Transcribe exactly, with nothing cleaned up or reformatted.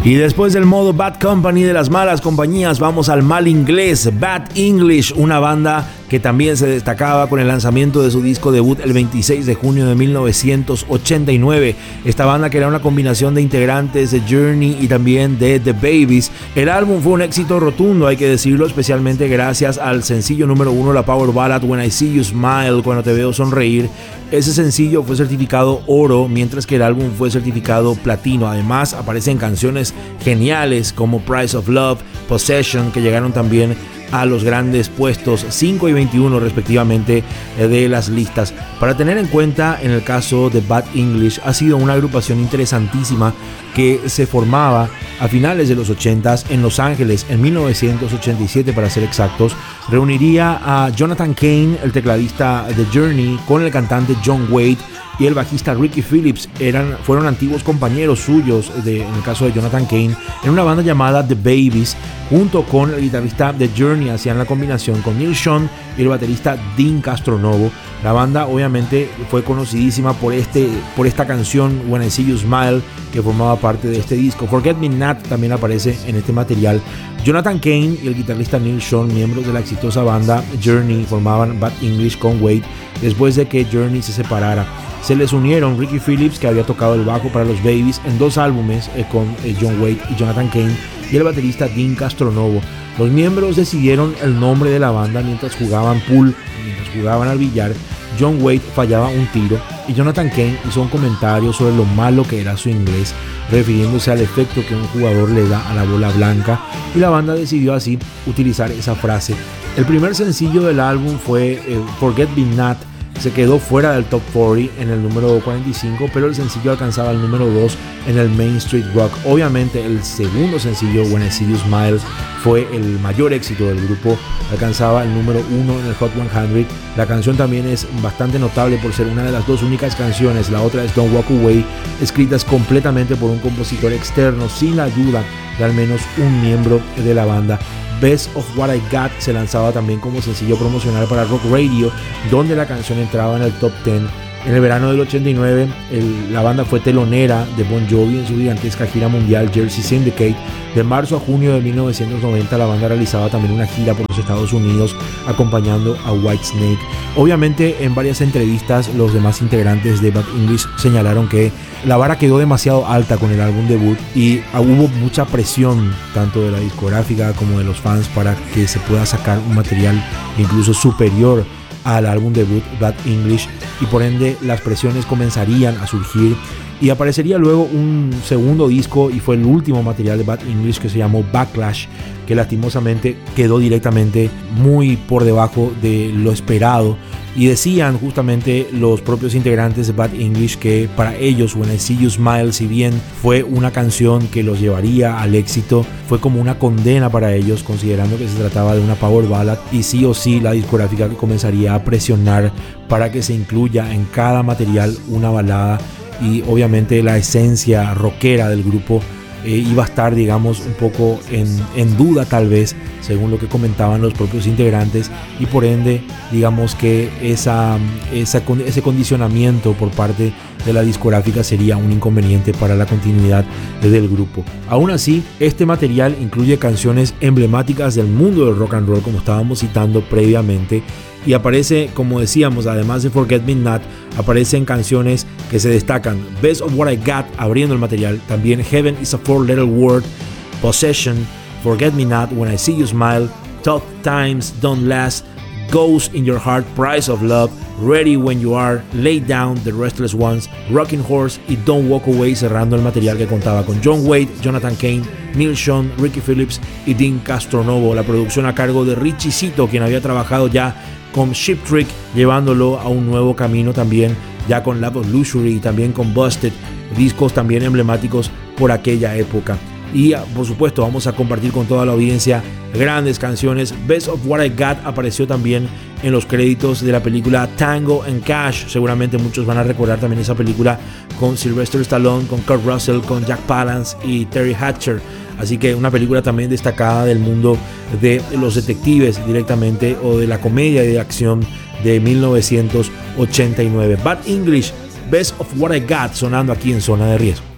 Y después del modo Bad Company de las malas compañías, vamos al mal inglés, Bad English, una banda que también se destacaba con el lanzamiento de su disco debut el veintiséis de junio de mil novecientos ochenta y nueve. Esta banda, que era una combinación de integrantes de Journey y también de The Babies. El álbum fue un éxito rotundo, hay que decirlo, especialmente gracias al sencillo número uno, la power ballad When I See You Smile, cuando te veo sonreír. Ese sencillo fue certificado oro, mientras que el álbum fue certificado platino. Además, aparecen canciones geniales como Price of Love, Possession, que llegaron también a los grandes puestos cinco y veintiuno respectivamente de las listas. Para tener en cuenta, en el caso de Bad English, ha sido una agrupación interesantísima que se formaba a finales de los ochentas en Los Ángeles en mil novecientos ochenta y siete, para ser exactos. Reuniría a Jonathan Cain, el tecladista de Journey, con el cantante John Waite y el bajista Ricky Phillips. Eran, fueron antiguos compañeros suyos, de, en el caso de Jonathan Cain, en una banda llamada The Babies. Junto con el guitarrista de Journey hacían la combinación con Neil Schon y el baterista Dean Castronovo. La banda obviamente fue conocidísima por, este, por esta canción When I See You Smile, que formaba parte de este disco. Forget Me Not también aparece en este material. Jonathan Cain y el guitarrista Neil Schon, miembros de la exitosa banda Journey, formaban Bad English con Waite después de que Journey se separara. Se les unieron Ricky Phillips, que había tocado el bajo para los Babies en dos álbumes eh, con eh, John Waite y Jonathan Cain, y el baterista Dean Castronovo. Los miembros decidieron el nombre de la banda mientras jugaban pool, mientras jugaban al billar. John Waite fallaba un tiro y Jonathan Cain hizo un comentario sobre lo malo que era su inglés, refiriéndose al efecto que un jugador le da a la bola blanca, y la banda decidió así utilizar esa frase. El primer sencillo del álbum fue eh, Forget Me Not. Se quedó fuera del top cuarenta en el número cuarenta y cinco, pero el sencillo alcanzaba el número dos en el Main Street Rock. Obviamente el segundo sencillo, When I See You Smile, fue el mayor éxito del grupo, alcanzaba el número uno en el Hot cien. La canción también es bastante notable por ser una de las dos únicas canciones, la otra es Don't Walk Away, escritas completamente por un compositor externo, sin la ayuda de al menos un miembro de la banda. Best of What I Got se lanzaba también como sencillo promocional para Rock Radio, donde la canción entraba en el top diez. En el verano del ochenta y nueve, el, la banda fue telonera de Bon Jovi en su gigantesca gira mundial Jersey Syndicate. De marzo a junio de mil novecientos noventa, la banda realizaba también una gira por los Estados Unidos acompañando a Whitesnake. Obviamente, en varias entrevistas, los demás integrantes de Bad English señalaron que la vara quedó demasiado alta con el álbum debut y hubo mucha presión tanto de la discográfica como de los fans para que se pueda sacar un material incluso superior al álbum debut Bad English, y por ende las presiones comenzarían a surgir y aparecería luego un segundo disco, y fue el último material de Bad English, que se llamó Backlash, que lastimosamente quedó directamente muy por debajo de lo esperado. Y decían justamente los propios integrantes de Bad English que para ellos When I See You Smile, si bien fue una canción que los llevaría al éxito, fue como una condena para ellos, considerando que se trataba de una power ballad, y sí o sí la discográfica comenzaría a presionar para que se incluya en cada material una balada, y obviamente la esencia rockera del grupo eh, iba a estar, digamos, un poco en, en duda, tal vez, según lo que comentaban los propios integrantes, y por ende, digamos que esa, esa, ese condicionamiento por parte de la discográfica sería un inconveniente para la continuidad del grupo. Aún así, este material incluye canciones emblemáticas del mundo del rock and roll, como estábamos citando previamente, y aparece, como decíamos, además de Forget Me Not, aparecen canciones que se destacan: Best of What I Got, abriendo el material, también Heaven is a Four Letter Word, Possession, Forget Me Not, When I See You Smile, Tough Times Don't Last, Ghost in Your Heart, Price of Love, Ready When You Are, Lay Down, The Restless Ones, Rocking Horse y Don't Walk Away, cerrando el material que contaba con John Waite, Jonathan Cain, Neil Schon, Ricky Phillips y Dean Castronovo. La producción a cargo de Richie Zito, quien había trabajado ya con Cheap Trick, llevándolo a un nuevo camino también, ya con Love of Luxury y también con Busted, discos también emblemáticos por aquella época. Y por supuesto vamos a compartir con toda la audiencia grandes canciones. Best of What I Got apareció también en los créditos de la película Tango and Cash. Seguramente muchos van a recordar también esa película con Sylvester Stallone, con Kurt Russell, con Jack Palance y Terry Hatcher. Así que una película también destacada del mundo de los detectives directamente, o de la comedia y de acción de mil novecientos ochenta y nueve. Bad English, Best of What I Got, sonando aquí en Zona de Riesgo.